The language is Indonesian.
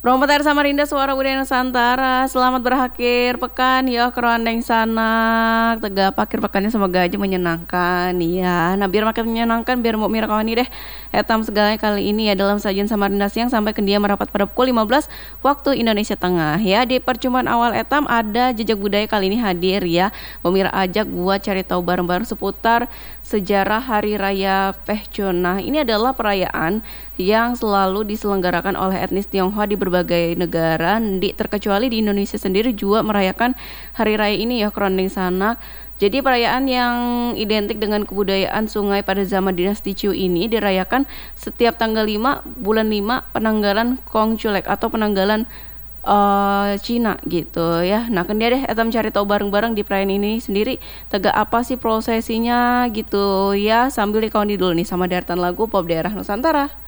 Promoter Samarinda Suara Budaya Nusantara. Selamat berakhir pekan ya kerandeng sanak. Tega akhir pekannya semoga aja menyenangkan ya. Nah biar makin menyenangkan biar mau mira kawan deh. Etam segalanya kali ini ya dalam sajian Samarinda siang sampai ke dia merapat pada pukul 15 waktu Indonesia Tengah ya. Di percuma awal etam ada jejak budaya kali ini hadir ya. Pemirsa ajak buat cari tahu bareng-bareng seputar sejarah Hari Raya Pehchon. Nah ini adalah perayaan yang selalu diselenggarakan oleh etnis Tionghoa di berbagai negara, terkecuali di Indonesia sendiri juga merayakan hari raya ini ya kerondeng sanak. Jadi perayaan yang identik dengan kebudayaan sungai pada zaman dinasti Chu ini dirayakan setiap tanggal 5 bulan 5 penanggalan Kongculek atau penanggalan Cina gitu ya. Nah kan dia deh etam cari tahu bareng-bareng di perayaan ini sendiri tegak apa sih prosesinya gitu ya, sambil dikawan dulu nih sama deretan lagu pop daerah Nusantara.